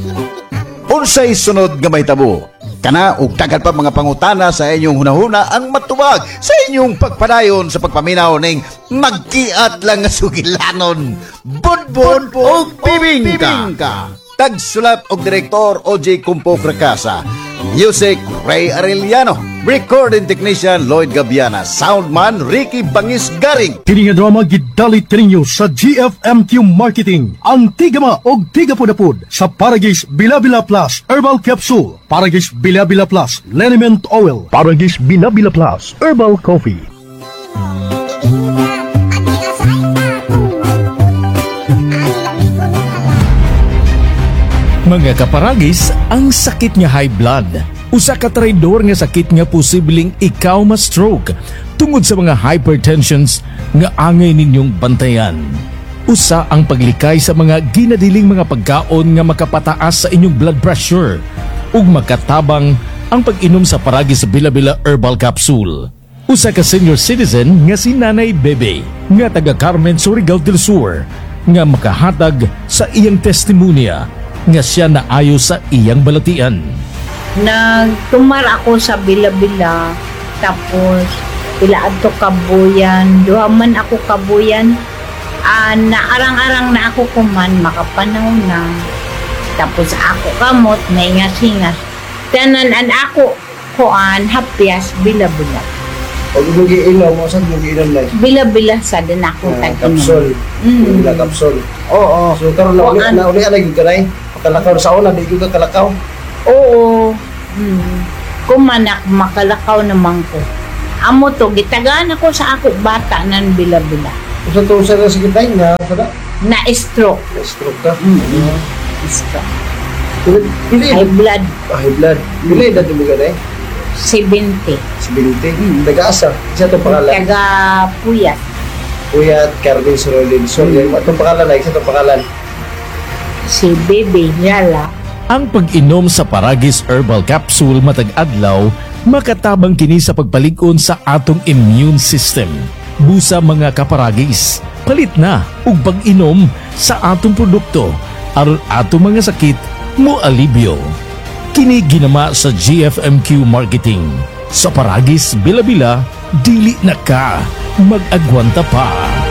Unsay sunod nga mahitabo? Kana ug daghang pa mga pangutana sa inyong hunahuna ang matubag sa inyong pagpadayon sa pagpaminaw ning magkiat lang nga sugilanon. Budbud ug bibingka. Tagsulat og direktor OJ Kumpo Cracasa. Music Ray Arellano. Recording technician Lloyd Gabiana. Soundman Ricky Bangis Garing. Kini nga drama gidalit kaninyo sa GFMQ Marketing. Ang tigama og tigapudapud sa Paragis Bilabila Plus Herbal Capsule, Paragis Bilabila Plus Liniment Oil, Paragis Bilabila Plus Herbal Coffee. Mga kaparagis, ang sakit nga high blood. Usa ka traidor nga sakit nga posibleng ikaw ma-stroke tungod sa mga hypertensions nga angay ninyong bantayan. Usa ang paglikay sa mga ginadiling mga pagkaon nga makapataas sa inyong blood pressure ug makatabang ang pag-inom sa Paragis Bilabila Herbal Capsule. Usa ka senior citizen nga si Nanay Bebe nga taga Carmen, Surigao del Sur nga makahatag sa iyang testimonya nga siya naayo sa iyang balatian. Nagtumar ako sa Bilabila, tapos pila adto kabuyan, duha man ako kabuyan, naarang-arang na ako kuman, makapanaw na. Tapos ako kamot, naingas-ingas. Tanan an ako kuan, hapyas, Bilabila. Pag mugi-ilaw mo, saan mugi-ilaw na? Bilabila sa din ako tag-inom. Kapsul. Bila kapsul. Oo. So karon na uli alay gyud kanay. Kalakaw sa una, di gyud ka kalakaw. Oo. Kumanak, makalakaw naman ko. Amo to, gitagaan ako sa ako bata ng Bilabila. Usa to sa sakit ay na kada Na-stroke. stroke ka. Stroke. Pili High blood, high blood. Pili dati mo ganay. 70. Si Binti. Taga-asa. Isa to pangalan. Taga Puyat. Puyat Carmen Sorolin. So, atong pangalan ay isa to pangalan. Si Bebe Yala. Ang pag-inom sa Paragis Herbal Capsule matag adlaw makatabang kini sa pagpalig-on sa atong immune system. Busa mga kaparagis, palit na ug pag-inom sa atong produkto aron atong mga sakit mo alibyo. Kini ginama sa GFMQ Marketing. Sa Paragis Bilabila, dili na ka mag-agwanta pa.